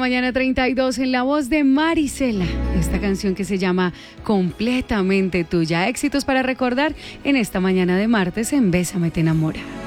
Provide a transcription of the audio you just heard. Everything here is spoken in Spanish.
mañana, 32, en la voz de Marisela. Esta canción que se llama Completamente Tuya. Éxitos para recordar en esta mañana de martes en Bésame te enamora.